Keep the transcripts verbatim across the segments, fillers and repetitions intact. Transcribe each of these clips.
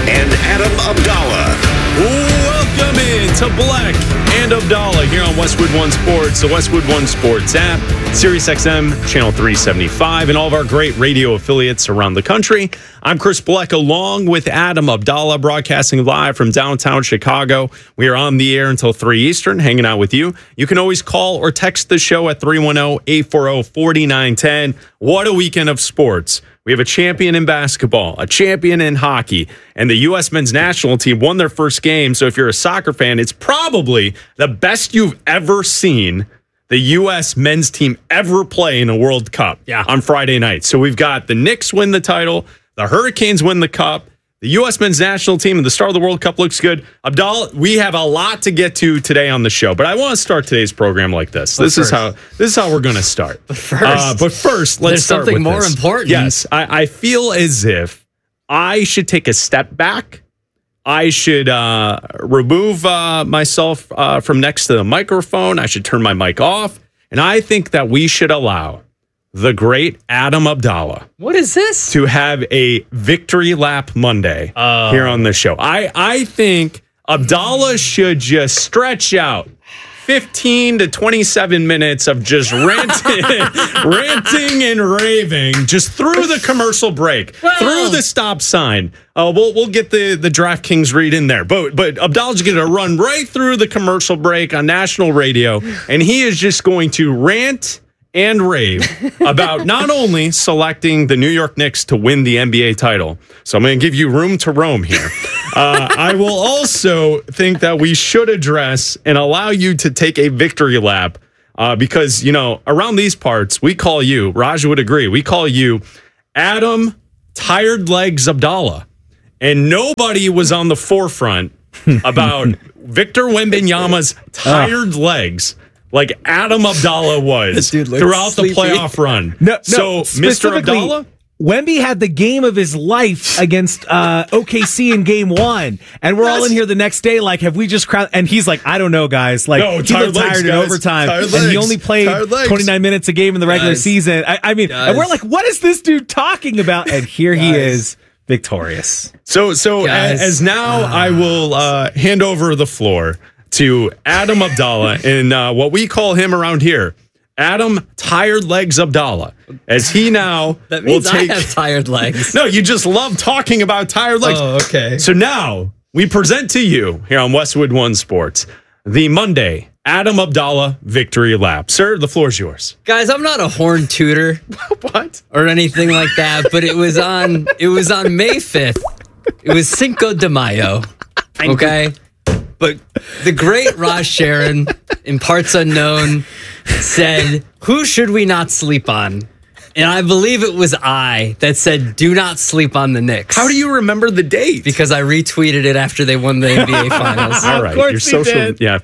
and Adam Abdallah. Welcome in to Black and Abdallah here on Westwood One Sports, the Westwood One Sports app, Sirius X M, channel three seventy-five, and all of our great radio affiliates around the country. I'm Chris Bleck along with Adam Abdallah, broadcasting live from downtown Chicago. We are on the air until three Eastern, hanging out with you. You can always call or text the show at three one zero, eight four zero, four nine one zero. What a weekend of sports. We have a champion in basketball, a champion in hockey, and the U S men's national team won their first game. So if you're a soccer fan, it's probably the best you've ever seen the U S men's team ever play in a World Cup yeah. on Friday night. So we've got the Knicks win the title, the Hurricanes win the cup, the U S men's national team, and the star of the World Cup looks good. Abdallah, we have a lot to get to today on the show, but I want to start today's program like this. But this first. is how this is how we're going to start. But first, uh, but first, let's there's start something with more this. important. Yes, I, I feel as if I should take a step back. I should uh, remove uh, myself uh, from next to the microphone. I should turn my mic off, and I think that we should allow the great Adam Abdallah. What is this? To have a victory lap Monday uh, here on the show. I, I think Abdallah should just stretch out fifteen to twenty-seven minutes of just ranting, ranting and raving just through the commercial break, well, through the stop sign. Uh, we'll we'll get the, the DraftKings read in there. But, but Abdallah's going to run right through the commercial break on national radio, and he is just going to rant and rave about not only selecting the New York Knicks to win the N B A title. So I'm going to give you room to roam here. Uh, I will also think that we should address and allow you to take a victory lap uh, because, you know, around these parts, we call you, Raj would agree, we call you Adam Tired Legs Abdallah. And nobody was on the forefront about Victor Wembanyama's tired uh. legs like Adam Abdallah was throughout sleepy. the playoff run. No, so, no, Mister Abdallah? Wemby had the game of his life against uh, O K C in game one. And we're all in here the next day like, have we just crowd? And he's like, I don't know, guys. Like, no, he looked tired in overtime. Tired and he only played twenty-nine minutes a game in the regular guys. season. I, I mean, guys. and we're like, what is this dude talking about? And here he is, victorious. So, so as, as now ah. I will uh, hand over the floor to Adam Abdallah, and uh, what we call him around here, Adam Tired Legs Abdallah, as he now that means will take. I have tired legs. No, you just love talking about tired legs. Oh, okay. So now we present to you here on Westwood One Sports the Monday Adam Abdallah victory lap. Sir, the floor is yours. Guys, I'm not a horn tooter, what, or anything like that, but it was on. It was on May fifth. It was Cinco de Mayo. Okay. But the great Raj Sharon, in parts unknown, said, who should we not sleep on? And I believe it was I that said, do not sleep on the Knicks. How do you remember the date? Because I retweeted it after they won the N B A Finals. All right, your social, did. yeah.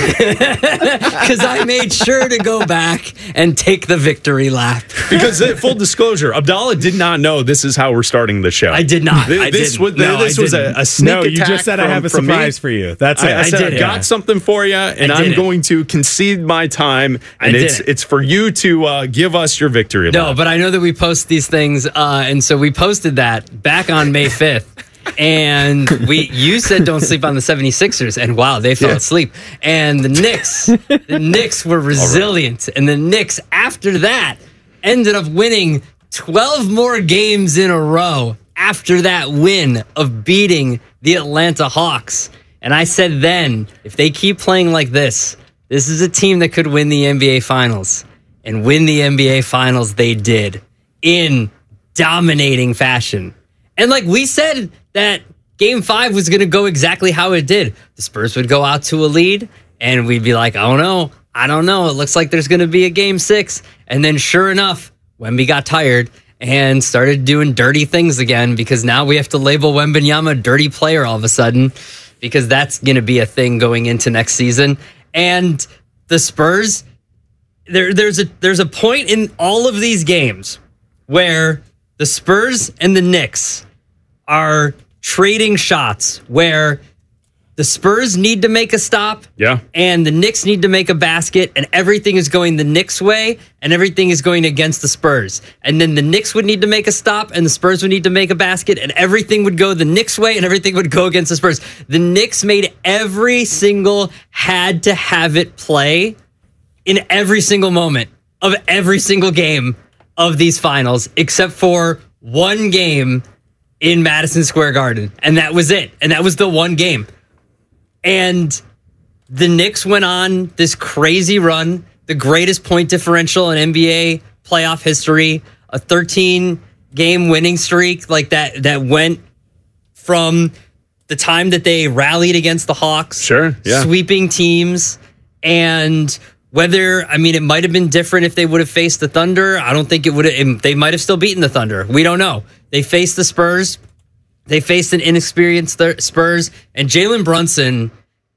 Because I made sure to go back and take the victory lap. Because uh, full disclosure, Abdallah did not know this is how we're starting the show. I did not. This, I this didn't. was, no, this was a, a sneak no, attack. You just said from, I have a surprise for you. That's I, it. I, I said did I got yeah. something for you, and I'm going to concede my time, and it's it's for you to uh, give us your victory. No, lap. but I know that we post these things, uh, and so we posted that back on May fifth. And we, you said don't sleep on the seventy-sixers, and wow, they fell yeah. asleep. And the Knicks, the Knicks were resilient, right. and the Knicks, after that, ended up winning twelve more games in a row after that win of beating the Atlanta Hawks. And I said then, if they keep playing like this, this is a team that could win the N B A Finals. And win the N B A Finals they did in dominating fashion. And like we said, that game five was going to go exactly how it did. The Spurs would go out to a lead, and we'd be like, oh no, I don't know. It looks like there's going to be a game six. And then sure enough, Wemby got tired and started doing dirty things again, because now we have to label Wembanyama a dirty player all of a sudden, because that's going to be a thing going into next season. And the Spurs, there, there's a there's a point in all of these games where the Spurs and the Knicks are trading shots, where the Spurs need to make a stop. Yeah. And the Knicks need to make a basket, and everything is going the Knicks way, and everything is going against the Spurs. And then the Knicks would need to make a stop, and the Spurs would need to make a basket, and everything would go the Knicks way, and everything would go against the Spurs. The Knicks made every single had to have it play in every single moment of every single game of these finals, except for one game in Madison Square Garden. And that was it. And that was the one game. And the Knicks went on this crazy run, the greatest point differential in N B A playoff history, a thirteen-game winning streak like that that went from the time that they rallied against the Hawks, Sure, yeah. sweeping teams, and whether, I mean, it might have been different if they would have faced the Thunder. I don't think it would have, they might have still beaten the Thunder. We don't know. They faced the Spurs. They faced an inexperienced th- Spurs, and Jalen Brunson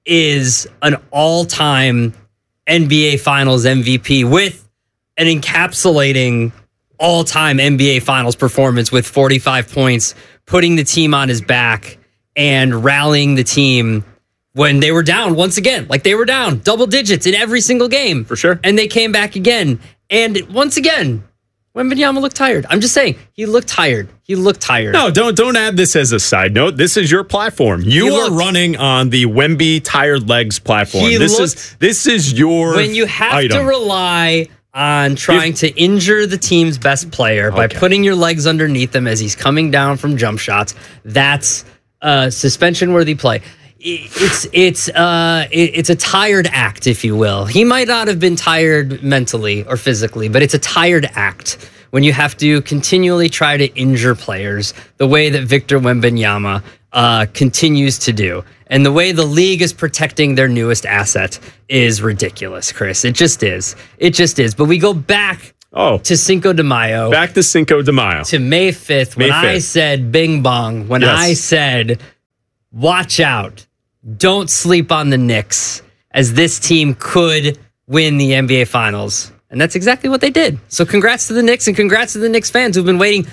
is an all-time N B A Finals M V P with an encapsulating all-time N B A Finals performance with forty-five points, putting the team on his back and rallying the team when they were down once again. Like, they were down double digits in every single game. For sure. And they came back again. And once again, Wembanyama looked tired. I'm just saying, he looked tired. He looked tired. No, don't don't add this as a side note. This is your platform. You He are looked- running on the Wemby tired legs platform. He This looked- is this is your When you have item. to rely on trying to injure the team's best player by Okay. putting your legs underneath him as he's coming down from jump shots, that's uh, suspension-worthy play. It's it's uh it's a tired act, if you will. He might not have been tired mentally or physically, but it's a tired act when you have to continually try to injure players the way that Victor Wembanyama uh, continues to do. And the way the league is protecting their newest asset is ridiculous, Chris. It just is. It just is. But we go back Oh, to Cinco de Mayo, back to Cinco de Mayo. to May fifth, when May I fifth. said bing bong, when Yes. I said, watch out, don't sleep on the Knicks, as this team could win the N B A Finals. And that's exactly what they did. So congrats to the Knicks, and congrats to the Knicks fans who've been waiting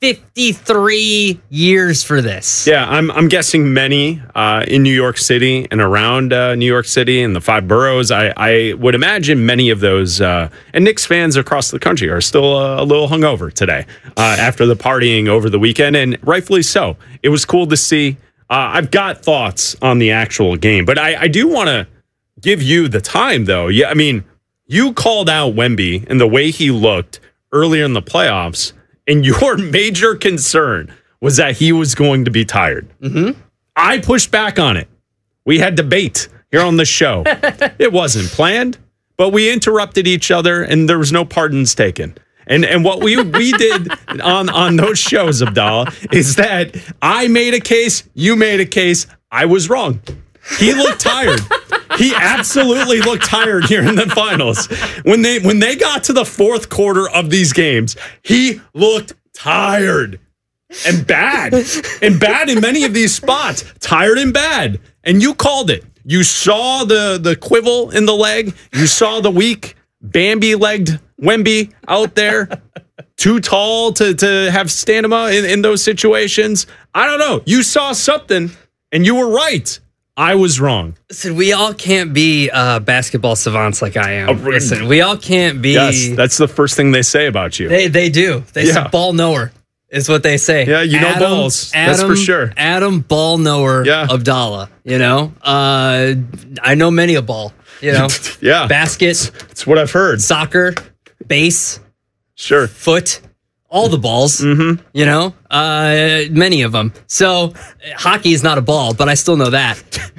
fifty-three years for this. Yeah, I'm I'm guessing many uh, in New York City and around uh, New York City and the five boroughs. I, I would imagine many of those uh, and Knicks fans across the country are still uh, a little hungover today uh, after the partying over the weekend, and rightfully so. It was cool to see. Uh, I've got thoughts on the actual game, but I, I do want to give you the time, though. Yeah, I mean, you called out Wemby and the way he looked earlier in the playoffs, and your major concern was that he was going to be tired. Mm-hmm. I pushed back on it. We had debate here on the show. It wasn't planned, but we interrupted each other, and there was no pardons taken. And and what we we did on, on those shows, Abdallah, is that I made a case, you made a case, I was wrong. He looked tired. He absolutely looked tired here in the finals. When they when they got to the fourth quarter of these games, he looked tired and bad. And bad in many of these spots. Tired and bad. And you called it. You saw the, the quivel in the leg. You saw the weak, Bambi-legged Wemby out there. Too tall to, to have stamina in, in those situations. I don't know. You saw something, and you were right. I was wrong. Listen, we all can't be uh, basketball savants like I am. Oh, Listen, we all can't be. Yes, that's the first thing they say about you. They they do. They Yeah. say ball knower is what they say. Yeah, you know balls. That's for sure. Adam ball knower Yeah. Abdallah. You know, uh, I know many a ball. You know, Yeah. basket, It's what I've heard. soccer, base, Sure. foot, all the balls. Mm-hmm. You know, uh, many of them. So hockey is not a ball, but I still know that.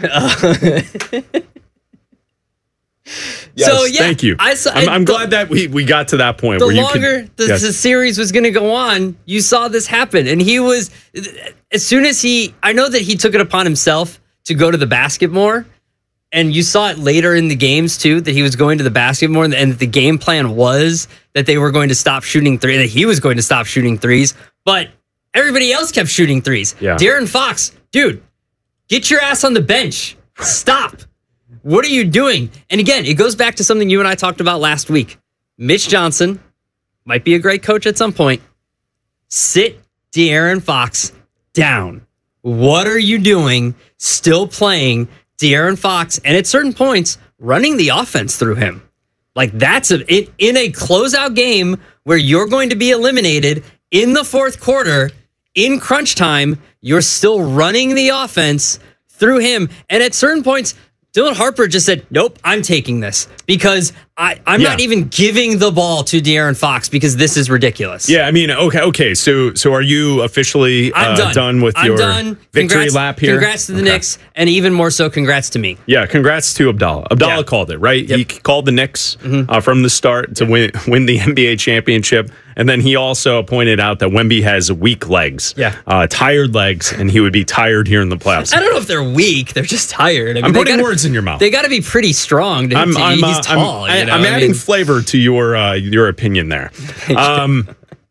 Yes, So, yeah, thank you. I saw- I'm, I'm the- glad that we, we got to that point the where you longer could. the, yes. the series was going to go on, you saw this happen. And he was, as soon as he, I know that he took it upon himself to go to the basket more. And you saw it later in the games, too, that he was going to the basket more. And, and the game plan was that they were going to stop shooting threes, that he was going to stop shooting threes. But everybody else kept shooting threes. Yeah. De'Aaron Fox, dude, get your ass on the bench. Stop. What are you doing? And again, it goes back to something you and I talked about last week. Mitch Johnson might be a great coach at some point. Sit De'Aaron Fox down. What are you doing still playing De'Aaron Fox, and at certain points, running the offense through him. Like that's a, in, in a closeout game where you're going to be eliminated in the fourth quarter, in crunch time, you're still running the offense through him. And at certain points, Dylan Harper just said, nope, I'm taking this because I, I'm yeah. not even giving the ball to De'Aaron Fox because this is ridiculous. Yeah, I mean, okay, okay. So, so are you officially uh, I'm done. done with I'm your done. victory Congrats, lap here? Congrats to the okay. Knicks, and even more so, congrats to me. Yeah, congrats to Abdallah. Abdallah Yeah. called it, right? Yep. He called the Knicks Mm-hmm. uh, from the start to win win the N B A championship. And then he also pointed out that Wemby has weak legs, Yeah. uh, tired legs, and he would be tired here in the playoffs. I don't know if they're weak; they're just tired. I mean, I'm they putting gotta- words in your mouth. They got to be pretty strong. To, I'm, to, I'm, he's uh, tall. I'm, you know? I'm I adding mean, flavor to your uh, your opinion there. Um,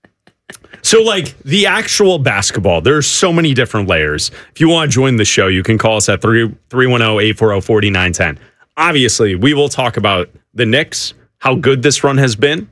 so, like the actual basketball, there's so many different layers. If you want to join the show, you can call us at three one zero, eight four zero, four nine one zero. Obviously, we will talk about the Knicks, how good this run has been.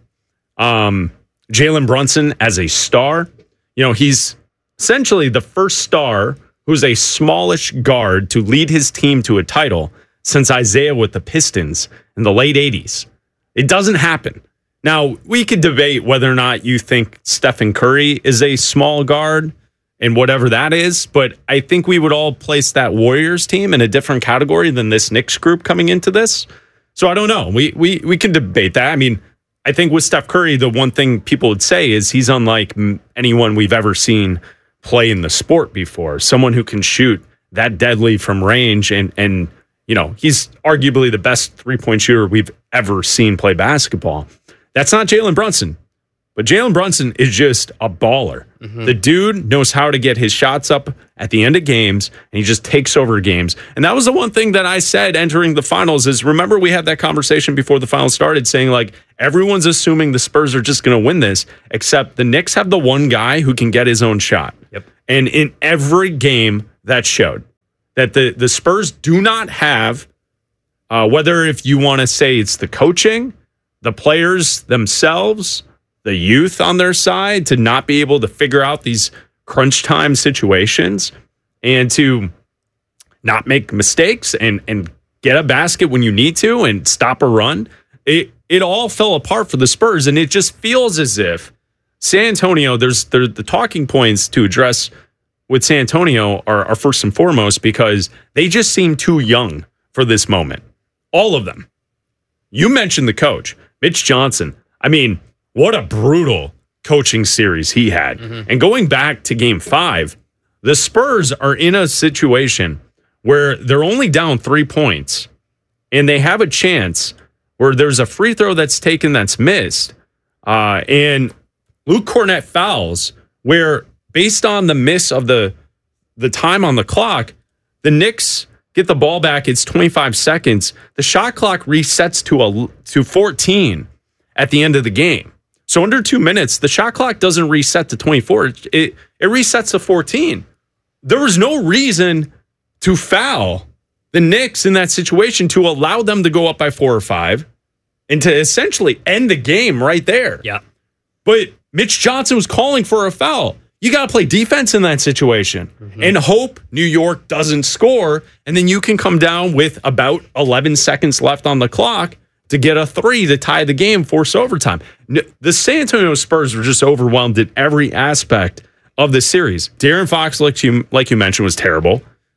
Um, Jalen Brunson as a star. You know, he's essentially the first star who's a smallish guard to lead his team to a title since Isaiah with the Pistons in the late eighties. It doesn't happen. Now, we could debate whether or not you think Stephen Curry is a small guard and whatever that is, but I think we would all place that Warriors team in a different category than this Knicks group coming into this. So I don't know. We we we can debate that. I mean, I think with Steph Curry, the one thing people would say is he's unlike anyone we've ever seen play in the sport before. Someone who can shoot that deadly from range, and and you know, he's arguably the best three-point shooter we've ever seen play basketball. That's not Jalen Brunson, but Jalen Brunson is just a baller. Mm-hmm. The dude knows how to get his shots up at the end of games, and he just takes over games. And that was the one thing that I said entering the finals is, remember we had that conversation before the finals started saying, like, everyone's assuming the Spurs are just going to win this, except the Knicks have the one guy who can get his own shot. Yep. And in every game that showed that the, the Spurs do not have, uh, whether if you want to say it's the coaching, the players themselves, the youth on their side, to not be able to figure out these crunch time situations and to not make mistakes and, and get a basket when you need to and stop a run. It it all fell apart for the Spurs, and it just feels as if San Antonio, there's there, the talking points to address with San Antonio are, are first and foremost because they just seem too young for this moment. All of them. You mentioned the coach, Mitch Johnson. I mean, what a brutal coaching series he had. Mm-hmm. And going back to game five, the Spurs are in a situation where they're only down three points and they have a chance where there's a free throw that's taken that's missed. Uh, and Luke Cornett fouls where, based on the miss of the, the time on the clock, the Knicks get the ball back. It's twenty-five seconds. The shot clock resets to a to fourteen at the end of the game. So under two minutes, the shot clock doesn't reset to twenty-four. It, it, it resets to fourteen. There was no reason to foul the Knicks in that situation to allow them to go up by four or five and to essentially end the game right there. Yeah. But Mitch Johnson was calling for a foul. You got to play defense in that situation mm-hmm. and hope New York doesn't score. And then you can come down with about eleven seconds left on the clock to get a three to tie the game, force overtime. The San Antonio Spurs were just overwhelmed in every aspect of the series. De'Aaron Fox, like you, like you mentioned, was terrible.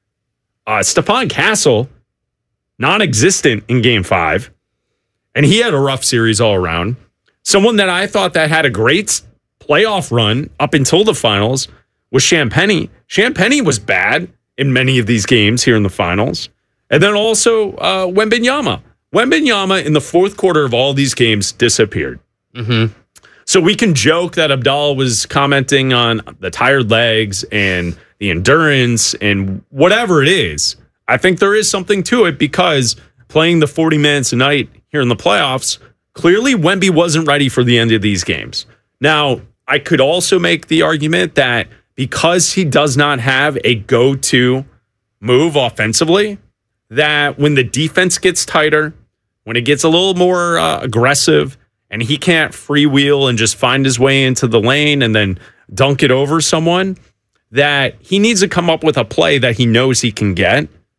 Uh, Stephon Castle, non-existent in game five. And he had a rough series all around. Someone that I thought that had a great playoff run up until the finals was Champagnie. Champagnie was bad in many of these games here in the finals. And then also uh, Wembanyama. Wembanyama in the fourth quarter of all these games disappeared. Mm-hmm. So we can joke that Abdallah was commenting on the tired legs and the endurance and whatever it is. I think there is something to it because playing the forty minutes a night here in the playoffs, clearly Wemby wasn't ready for the end of these games. Now, I could also make the argument that because he does not have a go-to move offensively, that when the defense gets tighter, when it gets a little more uh, aggressive, and he can't freewheel and just find his way into the lane and then dunk it over someone, that he needs to come up with a play that he knows he can get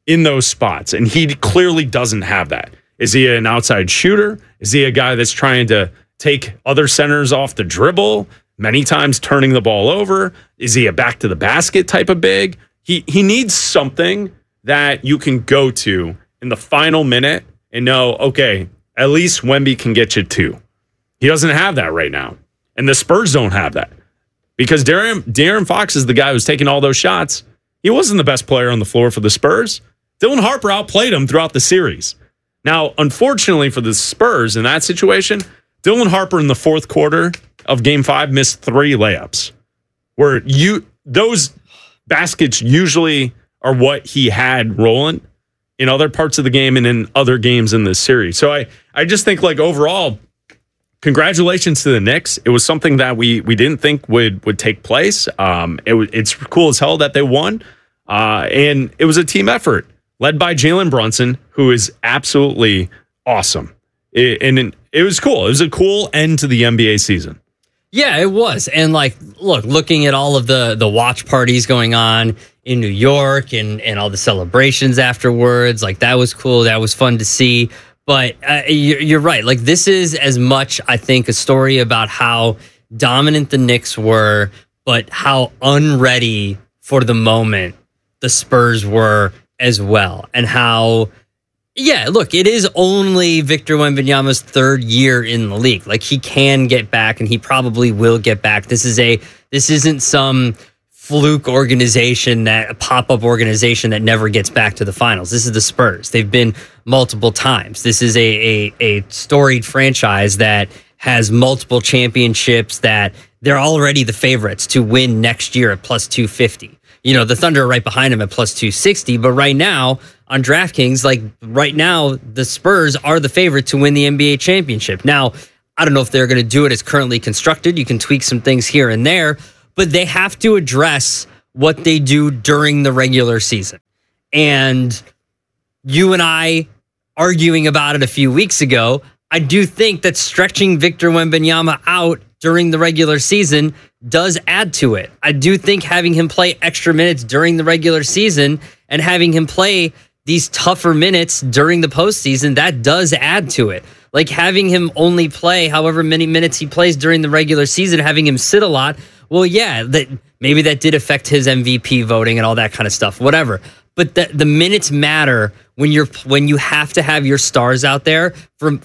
in those spots, and he clearly doesn't have that. Is he an outside shooter? Is he a guy that's trying to take other centers off the dribble, many times turning the ball over? Is he a back to the basket type of big? He he needs something that you can go to in the final minute and know, okay, at least Wemby can get you two. He doesn't have that right now. And the Spurs don't have that. Because De'Aaron, De'Aaron Fox is the guy who's taking all those shots. He wasn't the best player on the floor for the Spurs. Dylan Harper outplayed him throughout the series. Now, unfortunately for the Spurs in that situation, Dylan Harper in the fourth quarter of game five missed three layups. Where you those baskets usually are what he had rolling in other parts of the game and in other games in this series. So I, I just think, like, overall, congratulations to the Knicks. It was something that we we didn't think would would take place. Um, it was it's cool as hell that they won, uh, and it was a team effort led by Jalen Brunson, who is absolutely awesome. It, and it, it was cool. It was a cool end to the N B A season. Yeah, it was. And like, look, looking at all of the the watch parties going on in New York and and all the celebrations afterwards, like, that was cool. That was fun to see. But uh, you're right. Like, this is as much, I think, a story about how dominant the Knicks were, but how unready for the moment the Spurs were as well. And how, yeah, look, it is only Victor Wembanyama's third year in the league. Like, he can get back, and he probably will get back. This is a, this isn't some fluke organization, that a pop-up organization that never gets back to the finals. This is the Spurs. They've been multiple times. This is a, a, a storied franchise that has multiple championships, that they're already the favorites to win next year at plus two fifty. You know, the Thunder are right behind them at plus two sixty, but right now on DraftKings, like, right now, the Spurs are the favorite to win the N B A championship. Now, I don't know if they're going to do it as currently constructed. You can tweak some things here and there, but they have to address what they do during the regular season. And you and I arguing about it a few weeks ago, I do think that stretching Victor Wembanyama out during the regular season does add to it. I do think having him play extra minutes during the regular season and having him play these tougher minutes during the postseason, that does add to it. Like, having him only play however many minutes he plays during the regular season, having him sit a lot, well, yeah, that maybe that did affect his M V P voting and all that kind of stuff, whatever. But the, the minutes matter when you're when you have to have your stars out there from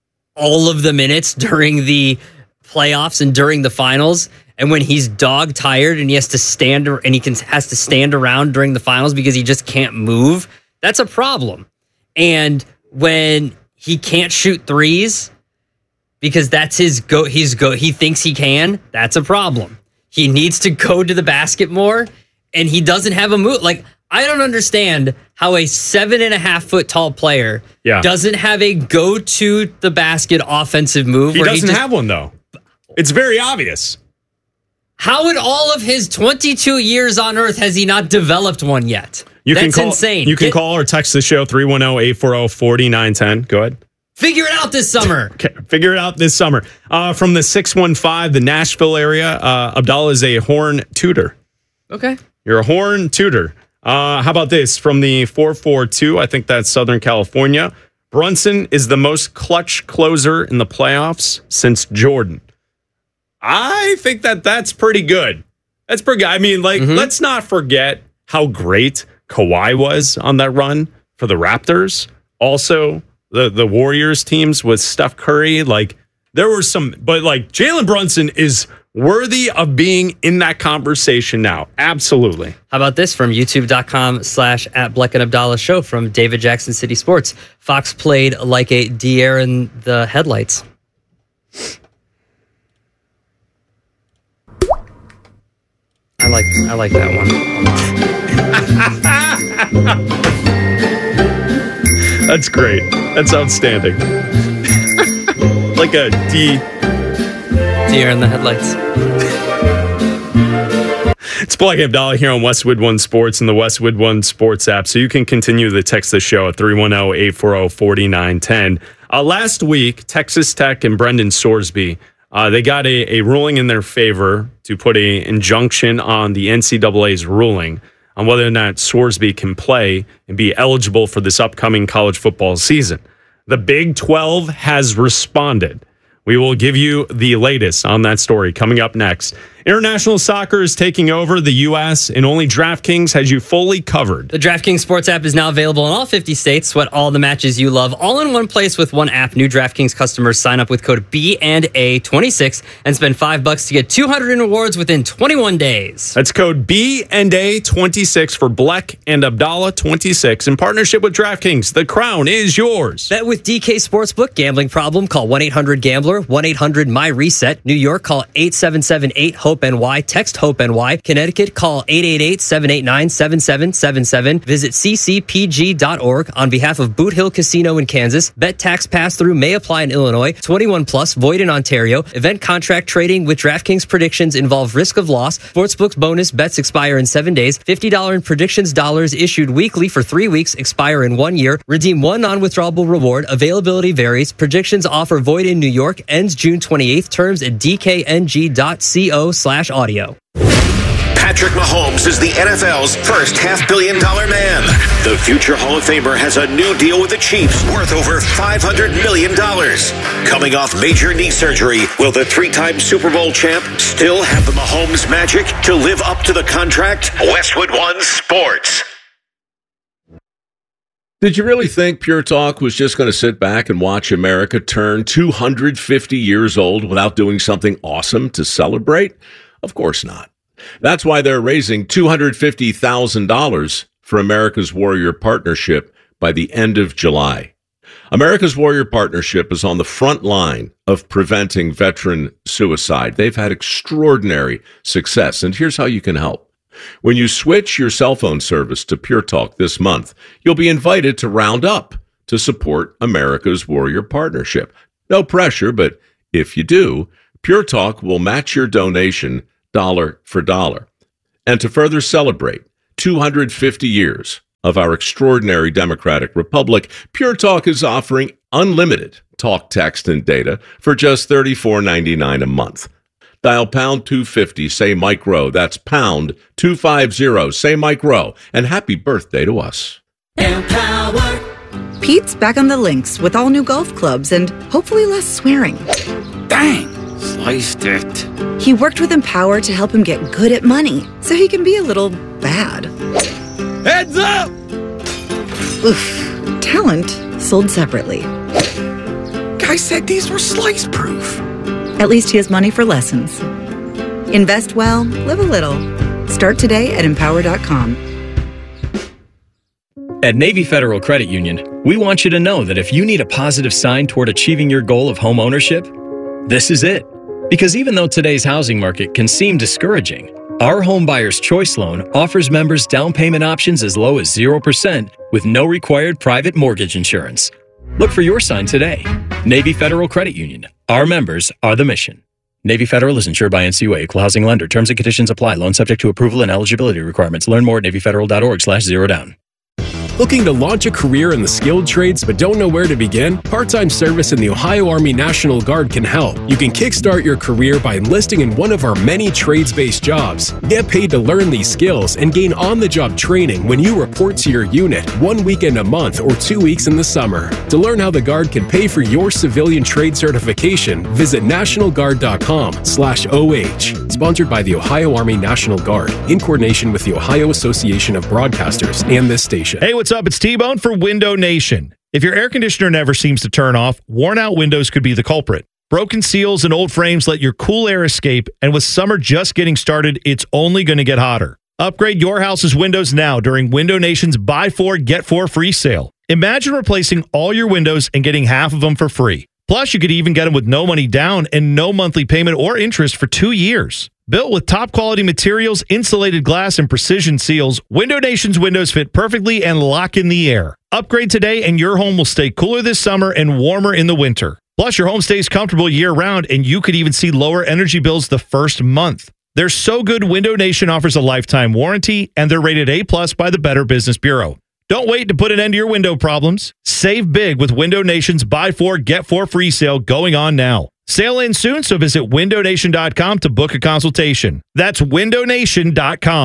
all of the minutes during the playoffs and during the finals. And when he's dog tired and he has to stand and he can has to stand around during the finals because he just can't move, that's a problem. And when he can't shoot threes because that's his go, he's go, he thinks he can, that's a problem. He needs to go to the basket more, and he doesn't have a move. Like, I don't understand how a seven and a half foot tall player yeah. doesn't have a go to the basket offensive move. He where doesn't he just, have one, though. It's very obvious. How in all of his twenty-two years on Earth has he not developed one yet? You That's can call, insane. You can Get, call or text the show three one zero, eight four zero, four nine one zero. Go ahead. Figure it out this summer. Okay, figure it out this summer. Uh, from the six one five, the Nashville area, uh, Abdallah is a horn tutor. Okay. You're a horn tutor. Uh, how about this? From the four four two, I think that's Southern California. Brunson is the most clutch closer in the playoffs since Jordan. I think that that's pretty good. That's pretty good. I mean, like, mm-hmm. let's not forget how great Kawhi was on that run for the Raptors. Also, the, the Warriors teams with Steph Curry. Like, there were some, but like, Jalen Brunson is worthy of being in that conversation now. Absolutely. How about this from youtube.com slash at Bleck and Abdallah show from David Jackson City Sports. Fox played like a deer in the headlights. I like I like that one. That's great. That's outstanding. Like a D. Deer in the headlights. It's Bleck and Abdallah here on Westwood One Sports and the Westwood One Sports app. So you can continue to text the show at three one zero, eight four zero, four nine one zero. Uh, last week, Texas Tech and Brendan Sorsby, uh, they got a, a ruling in their favor to put an injunction on the N C double A's ruling on whether or not Scoresby can play and be eligible for this upcoming college football season. The Big twelve has responded. We will give you the latest on that story coming up next. International soccer is taking over the U S, and only DraftKings has you fully covered. The DraftKings Sports app is now available in all fifty states. Sweat all the matches you love, all in one place with one app. New DraftKings customers sign up with code B and A twenty-six and spend five bucks to get two hundred in rewards within twenty-one days. That's code B and A twenty-six for Bleck and Abdallah twenty-six in partnership with DraftKings. The crown is yours. Bet with D K Sportsbook. Gambling problem? Call one eight hundred gambler, one eight hundred my reset. New York, call eight seven seven eight hope N Y. Text HOPE N Y. Connecticut, call eight eight eight, seven eight nine, seven seven seven seven. Visit c c p g dot org on behalf of Boot Hill Casino in Kansas. Bet tax pass-through may apply in Illinois. twenty-one plus, void in Ontario. Event contract trading with DraftKings predictions involve risk of loss. Sportsbook's bonus bets expire in seven days. fifty dollars in predictions dollars issued weekly for three weeks, expire in one year. Redeem one non-withdrawable reward. Availability varies. Predictions offer void in New York. Ends June twenty-eighth. Terms at d k n g dot co slash audio. Patrick Mahomes is the N F L's first half-billion dollar man. The future Hall of Famer has a new deal with the Chiefs worth over five hundred million dollars. Coming off major knee surgery, will the three-time Super Bowl champ still have the Mahomes magic to live up to the contract? Westwood One Sports. Did you really think Pure Talk was just going to sit back and watch America turn two hundred fifty years old without doing something awesome to celebrate? Of course not. That's why they're raising two hundred fifty thousand dollars for America's Warrior Partnership by the end of July. America's Warrior Partnership is on the front line of preventing veteran suicide. They've had extraordinary success, and here's how you can help. When you switch your cell phone service to Pure Talk this month, you'll be invited to round up to support America's Warrior Partnership. No pressure, but if you do, Pure Talk will match your donation dollar for dollar. And to further celebrate two hundred fifty years of our extraordinary democratic republic, Pure Talk is offering unlimited talk, text, and data for just thirty-four ninety-nine a month. Dial pound two fifty, say Mike Rowe. That's pound two fifty, say Mike Rowe. And happy birthday to us. Empower. Pete's back on the links with all new golf clubs and hopefully less swearing. Dang, sliced it. He worked with Empower to help him get good at money so he can be a little bad. Heads up! Oof. Talent sold separately. Guy said these were slice proof. At least he has money for lessons. Invest well, live a little. Start today at empower dot com. At Navy Federal Credit Union, we want you to know that if you need a positive sign toward achieving your goal of home ownership, this is it. Because even though today's housing market can seem discouraging, our Home Buyer's Choice Loan offers members down payment options as low as zero percent with no required private mortgage insurance. Look for your sign today. Navy Federal Credit Union. Our members are the mission. Navy Federal is insured by N C U A, equal housing lender. Terms and conditions apply. Loan subject to approval and eligibility requirements. Learn more at navy federal dot org slash zero down. Looking to launch a career in the skilled trades but don't know where to begin? Part-time service in the Ohio Army National Guard can help. You can kickstart your career by enlisting in one of our many trades-based jobs. Get paid to learn these skills and gain on-the-job training when you report to your unit one weekend a month or two weeks in the summer. To learn how the Guard can pay for your civilian trade certification, visit national guard dot com slash O H. Sponsored by the Ohio Army National Guard in coordination with the Ohio Association of Broadcasters and this station. Hey, what's up? It's T-Bone for Window Nation. If your air conditioner never seems to turn off, worn-out windows could be the culprit. Broken seals and old frames let your cool air escape, and with summer just getting started, it's only going to get hotter. Upgrade your house's windows now during Window Nation's Buy Four, Get Four free sale. Imagine replacing all your windows and getting half of them for free. Plus, you could even get them with no money down and no monthly payment or interest for two years. Built with top-quality materials, insulated glass, and precision seals, Window Nation's windows fit perfectly and lock in the air. Upgrade today, and your home will stay cooler this summer and warmer in the winter. Plus, your home stays comfortable year-round, and you could even see lower energy bills the first month. They're so good, Window Nation offers a lifetime warranty, and they're rated A plus by the Better Business Bureau. Don't wait to put an end to your window problems. Save big with Window Nation's Buy Four, Get Four free sale going on now. Sale ends soon, so visit window nation dot com to book a consultation. That's window nation dot com.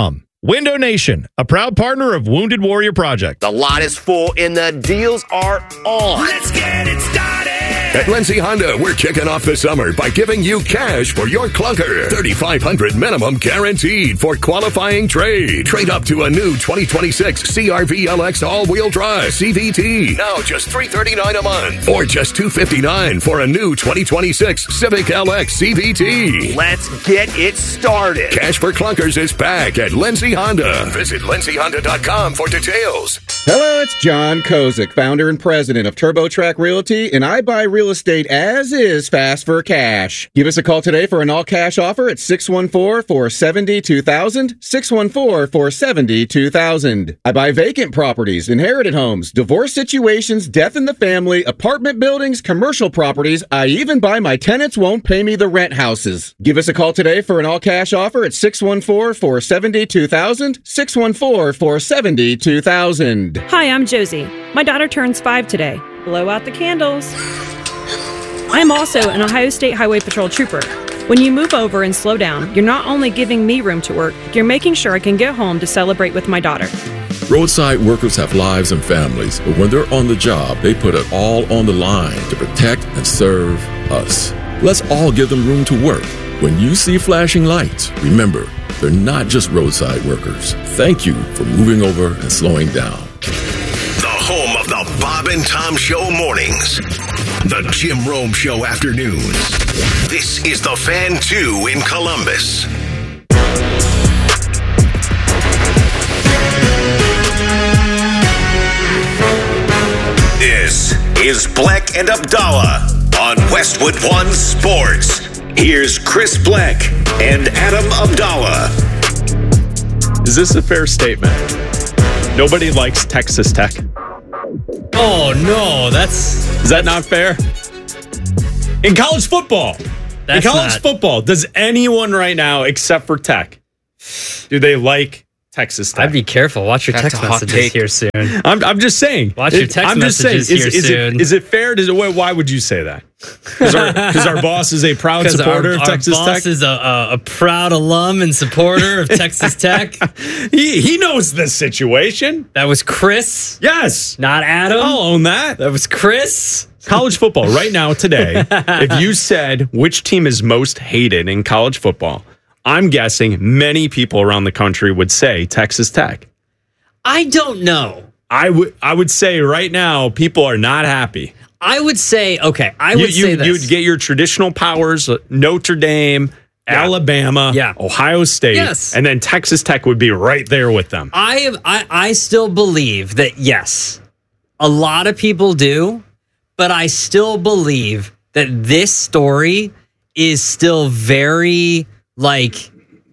Window Nation, a proud partner of Wounded Warrior Project. The lot is full and the deals are on. Let's get it started. At Lindsay Honda, we're kicking off the summer by giving you cash for your clunker. thirty-five hundred dollars minimum guaranteed for qualifying trade. Trade up to a new twenty twenty-six C R V L X all-wheel drive C V T. Now just three hundred thirty-nine dollars a month. Or just two hundred fifty-nine dollars for a new twenty twenty-six Civic L X C V T. Let's get it started. Cash for clunkers is back at Lindsay Honda. Visit lindsay honda dot com for details. Hello, it's John Kozik, founder and president of TurboTrack Realty, and I buy real estate as is fast for cash. Give us a call today for an all-cash offer at six one four, four seven zero, two thousand, six one four, four seven zero, two thousand. I buy vacant properties, inherited homes, divorce situations, death in the family, apartment buildings, commercial properties. I even buy my tenants won't pay me the rent houses. Give us a call today for an all-cash offer at six one four, four seven zero, two thousand, six one four, four seven zero, two thousand. Hi, I'm Josie. My daughter turns five today. Blow out the candles. I'm also an Ohio State Highway Patrol trooper. When you move over and slow down, you're not only giving me room to work, you're making sure I can get home to celebrate with my daughter. Roadside workers have lives and families, but when they're on the job, they put it all on the line to protect and serve us. Let's all give them room to work. When you see flashing lights, remember, they're not just roadside workers. Thank you for moving over and slowing down. The home of the Bob and Tom Show mornings. The Jim Rome Show afternoons. This is the Fan two in Columbus. This is Bleck and Abdallah on Westwood One Sports. Here's Chris Bleck and Adam Abdallah. Is this a fair statement? Nobody likes Texas Tech. Oh, no, that's... Is that not fair? In college football. That's in college not... football, does anyone right now, except for Tech, do they like Texas Tech? I'd be careful. Watch your That's text a hot messages take. here soon. I'm, I'm just saying. Watch your text I'm just saying, messages is, here is soon. It, is it fair? Does it, why would you say that? Because our, our boss is a proud supporter our, of our Texas boss Tech? is a, a, a proud alum and supporter of Texas Tech. he, he knows the situation. That was Chris. Yes. Not Adam. I'll own that. That was Chris. College football right now today, if you said which team is most hated in college football, I'm guessing many people around the country would say Texas Tech. I don't know. I would I would say right now people are not happy. I would say, okay, I you, would you, say this. You'd get your traditional powers, Notre Dame, yeah. Alabama, yeah. Ohio State, yes. and then Texas Tech would be right there with them. I, am, I I still believe that, yes, a lot of people do, but I still believe that this story is still very, like,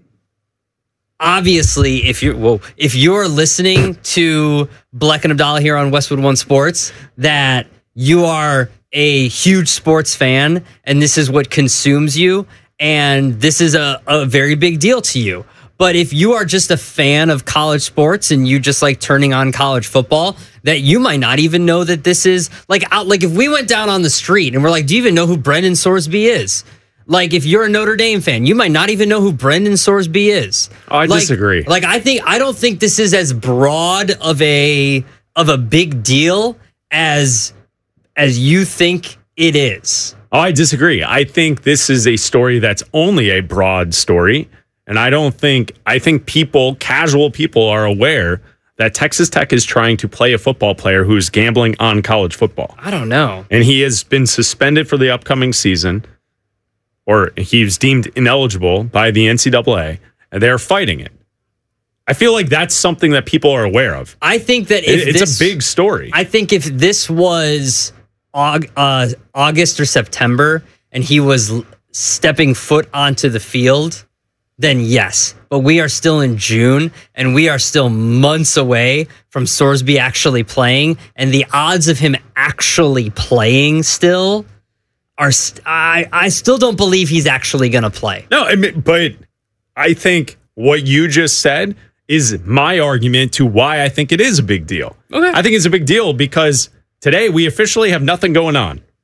obviously, if you're well, if you're listening to Bleck and Abdallah here on Westwood One Sports, that you are a huge sports fan and this is what consumes you, and this is a, a very big deal to you. But if you are just a fan of college sports and you just like turning on college football, that you might not even know that this is like out. Like if we went down on the street and we're like, do you even know who Brendan Sorsby is? Like, if you're a Notre Dame fan, you might not even know who Brendan Sorsby is. Oh, I like, disagree. Like, I think I don't think this is as broad of a of a big deal as as you think it is. Oh, I disagree. I think this is a story that's only a broad story, and I don't think I think people, casual people, are aware that Texas Tech is trying to play a football player who's gambling on college football. I don't know, and he has been suspended for the upcoming season. Or he's deemed ineligible by the N C double A, and they're fighting it. I feel like that's something that people are aware of. I think that if it's this, a big story. I think if this was Aug, uh, August or September and he was stepping foot onto the field, then yes. But we are still in June, and we are still months away from Sorsby actually playing, and the odds of him actually playing still... Are st- I, I still don't believe he's actually going to play. No, I mean, but I think what you just said is my argument to why I think it is a big deal. Okay. I think it's a big deal because today we officially have nothing going on.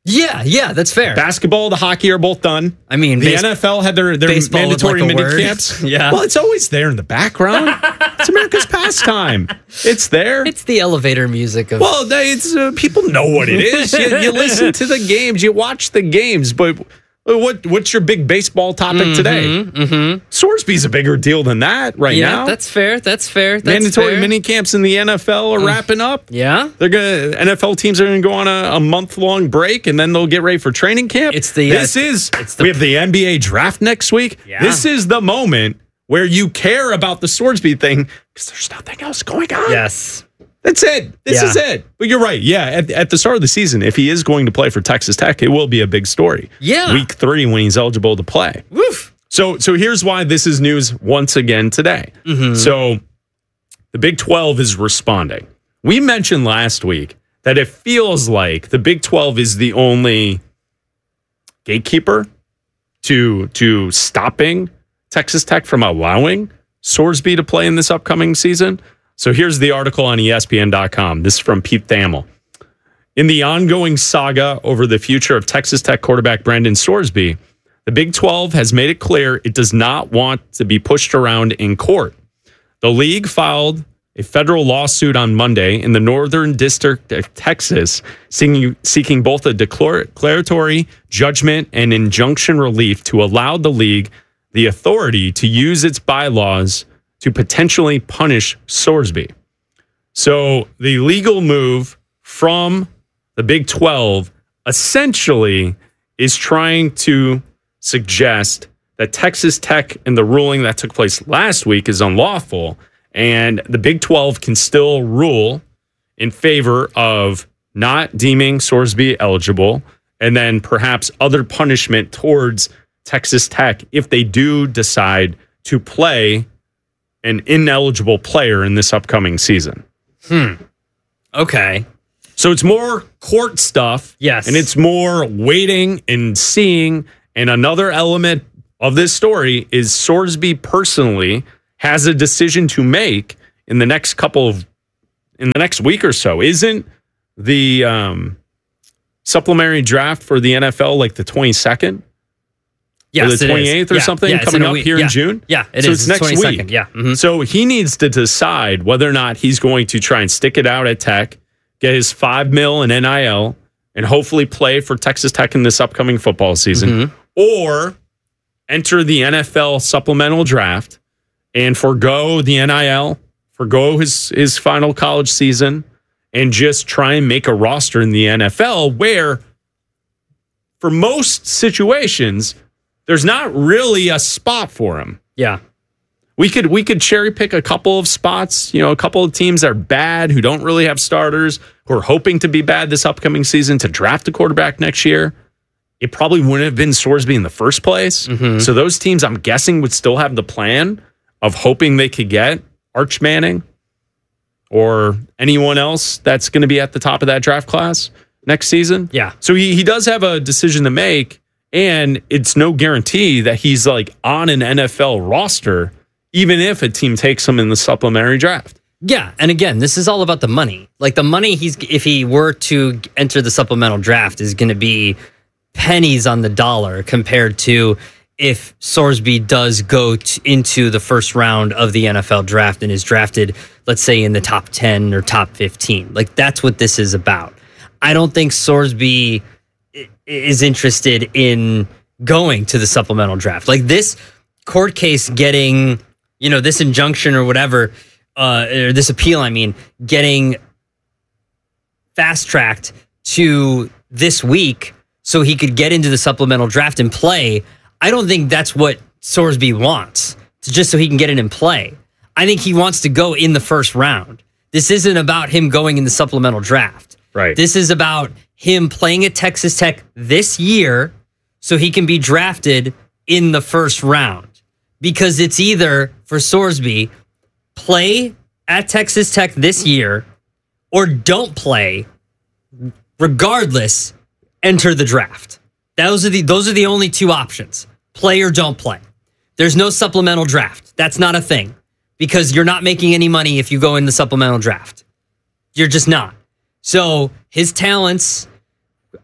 Yeah, yeah, that's fair. Basketball, the hockey are both done. I mean, the base- N F L had their, their mandatory like mini word. camps. Yeah. Well, it's always there in the background. It's America's pastime. It's there. It's the elevator music of. Well, they, it's uh, people know what it is. You, you listen to the games, you watch the games, but what what's your big baseball topic mm-hmm, today? Mm-hmm. Sorsby's a bigger deal than that right yeah, now. That's fair. That's fair. That's mandatory fair. mini camps in the N F L are mm. wrapping up. Yeah, they're gonna N F L teams are gonna go on a, a month long break, and then they'll get ready for training camp. It's the this uh, is it's the, we have the N B A draft next week. Yeah. This is the moment where you care about the Sorsby thing because there's nothing else going on. Yes. That's it. This yeah. is it. But you're right. Yeah, at, at the start of the season, if he is going to play for Texas Tech, it will be a big story. Yeah. Week three when he's eligible to play. Woof. So, so here's why this is news once again today. Mm-hmm. So the Big twelve is responding. We mentioned last week that it feels like the Big twelve is the only gatekeeper to, to stopping Texas Tech from allowing Sorsby to play in this upcoming season. So here's the article on E S P N dot com. This is from Pete Thamel. In the ongoing saga over the future of Texas Tech quarterback Brandon Sorsby, the Big twelve has made it clear it does not want to be pushed around in court. The league filed a federal lawsuit on Monday in the Northern District of Texas, seeking, seeking both a declaratory judgment and injunction relief to allow the league the authority to use its bylaws to potentially punish Sorsby. So the legal move from the Big twelve essentially is trying to suggest that Texas Tech and the ruling that took place last week is unlawful, and the Big twelve can still rule in favor of not deeming Sorsby eligible, and then perhaps other punishment towards Texas Tech if they do decide to play an ineligible player in this upcoming season. Hmm. Okay. So it's more court stuff. Yes. And it's more waiting and seeing. And another element of this story is Sorsby personally has a decision to make in the next couple of, in the next week or so. Isn't the um, supplementary draft for the N F L like the twenty-second? Yes, or the twenty-eighth or yeah, something yeah, coming up here yeah, in June? Yeah, it so is. it's next week. Yeah. Mm-hmm. So he needs to decide whether or not he's going to try and stick it out at Tech, get his five mil in N I L, and hopefully play for Texas Tech in this upcoming football season, mm-hmm. or enter the N F L supplemental draft and forego the N I L, forego his, his final college season, and just try and make a roster in the N F L where, for most situations, there's not really a spot for him. Yeah. We could we could cherry pick a couple of spots, you know, a couple of teams that are bad, who don't really have starters, who are hoping to be bad this upcoming season to draft a quarterback next year. It probably wouldn't have been Sorsby in the first place. Mm-hmm. So those teams, I'm guessing, would still have the plan of hoping they could get Arch Manning or anyone else that's going to be at the top of that draft class next season. Yeah. So he, he does have a decision to make, and it's no guarantee that he's like on an N F L roster, even if a team takes him in the supplementary draft. Yeah, and again, this is all about the money. Like the money he's if he were to enter the supplemental draft is going to be pennies on the dollar compared to if Sorsby does go t- into the first round of the N F L draft and is drafted, let's say in the top ten or top fifteen. Like that's what this is about. I don't think Sorsby is interested in going to the supplemental draft. Like this court case getting, you know, this injunction or whatever, uh, or this appeal, I mean, getting fast-tracked to this week so he could get into the supplemental draft and play. I don't think that's what Sorsby wants, just so he can get in and play. I think he wants to go in the first round. This isn't about him going in the supplemental draft. Right. This is about him playing at Texas Tech this year so he can be drafted in the first round. Because it's either, for Sorsby, play at Texas Tech this year or don't play, regardless, enter the draft. Those are the those are the only two options. Play or don't play. There's no supplemental draft. That's not a thing. Because you're not making any money if you go in the supplemental draft. You're just not. So his talents,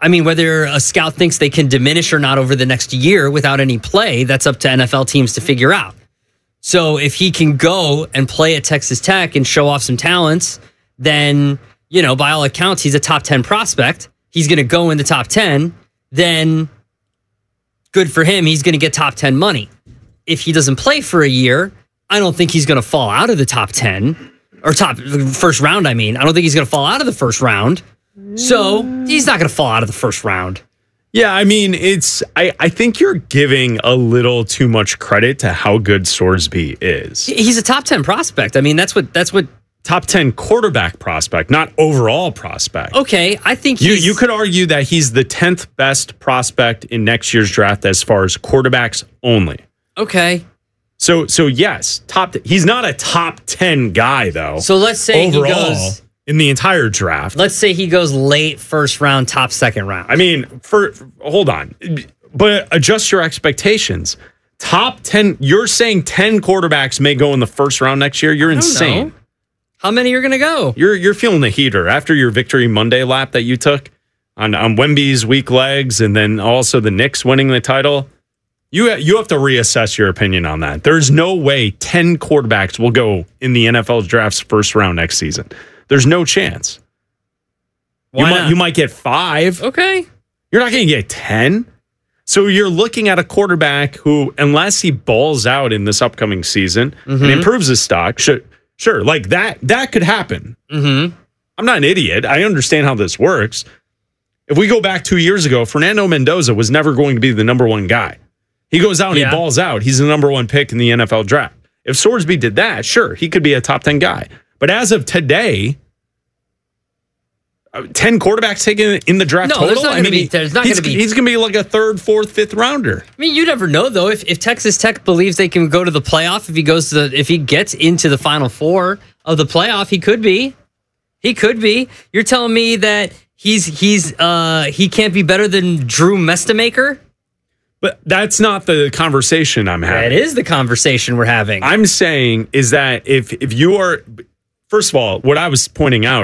I mean, whether a scout thinks they can diminish or not over the next year without any play, that's up to N F L teams to figure out. So if he can go and play at Texas Tech and show off some talents, then, you know, by all accounts, he's a top ten prospect. He's going to go in the top ten. Then good for him. He's going to get top ten money. If he doesn't play for a year, I don't think he's going to fall out of the top ten or top first round. I mean, I don't think he's going to fall out of the first round. So he's not going to fall out of the first round. Yeah, I mean, it's. I, I think you're giving a little too much credit to how good Swordsby is. He's a top ten prospect. I mean, that's what that's what top ten quarterback prospect, not overall prospect. Okay, I think you he's, you could argue that he's the tenth best prospect in next year's draft as far as quarterbacks only. Okay. So so yes, top. He's not a top ten guy though. So let's say overall, he goes in the entire draft. Let's say he goes late first round, top second round. I mean, for, for hold on, but adjust your expectations. Top ten. You're saying ten quarterbacks may go in the first round next year. You're insane. Know. How many are going to go? You're you're feeling the heater after your Victory Monday lap that you took on on Wemby's weak legs, and then also the Knicks winning the title. You you have to reassess your opinion on that. There's no way ten quarterbacks will go in the N F L draft's first round next season. There's no chance. Why you not? might you might get five. Okay. You're not going to get ten. So you're looking at a quarterback who, unless he balls out in this upcoming season mm-hmm. and improves his stock, sure, sure, like that that could happen. Mm-hmm. I'm not an idiot. I understand how this works. If we go back two years ago, Fernando Mendoza was never going to be the number one guy. He goes out and Yeah. he balls out. He's the number one pick in the N F L draft. If Swordsby did that, sure, he could be a top ten guy. But as of today, uh, ten quarterbacks taken in the draft No, total. there's not I gonna mean, be- he- there's not he's, gonna be- he's going to be like a third, fourth, fifth rounder. I mean, you never know though. If if Texas Tech believes they can go to the playoff, if he goes to the, if he gets into the Final Four of the playoff, he could be. He could be. You're telling me that he's he's uh he can't be better than Drew Mestamaker? But that's not the conversation I'm having. That is the conversation we're having. I'm saying is that if if you are, first of all, what I was pointing out